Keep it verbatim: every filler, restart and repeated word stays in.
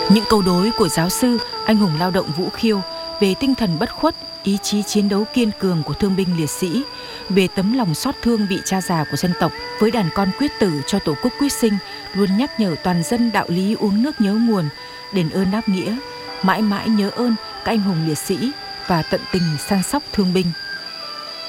Những câu đối của giáo sư, anh hùng lao động Vũ Khiêu về tinh thần bất khuất, ý chí chiến đấu kiên cường của thương binh liệt sĩ, về tấm lòng xót thương vị cha già của dân tộc với đàn con quyết tử cho tổ quốc quyết sinh, luôn nhắc nhở toàn dân đạo lý uống nước nhớ nguồn, đền ơn đáp nghĩa, mãi mãi nhớ ơn các anh hùng liệt sĩ và tận tình săn sóc thương binh.